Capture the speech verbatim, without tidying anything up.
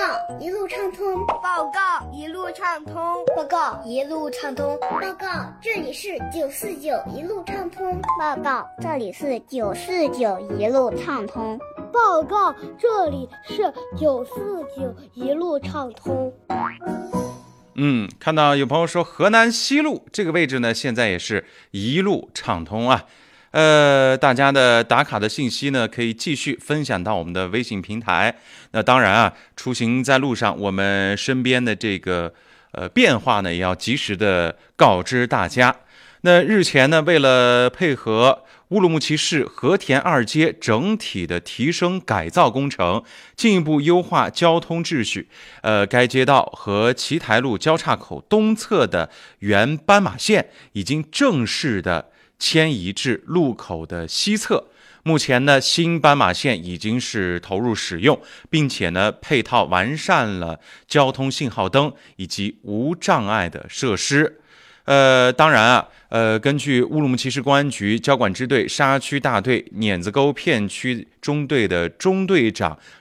告一路畅通， 报告一路畅通， 报告一路畅通，报告这里是九四九一路畅通， 报告这里是九四九一路畅通， 报告这里是九四九一路畅通。 嗯，看到有朋友说河南西路这个位置呢，现在也是一路畅通啊。呃，大家的打卡的信息呢，可以继续分享到我们的微信平台。那当然啊，出行在路上，我们身边的这个呃变化呢，也要及时的告知大家。那日前呢，为了配合乌鲁木齐市和田二街整体的提升改造工程，进一步优化交通秩序，呃，该街道和齐台路交叉口东侧的原斑马线已经正式的迁移至路口的西侧。目前呢，新斑马线已经是投入使用，并且呢，配套完善了交通信号灯以及无障碍的设施。呃，当然啊，呃，根据乌鲁木齐市公安局交管支队沙区大队碾子沟片区中队的中队长